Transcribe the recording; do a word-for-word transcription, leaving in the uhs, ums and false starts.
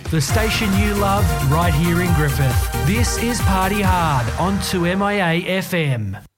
the station you love right here in Griffith. This is Party Hard on two M I A F M.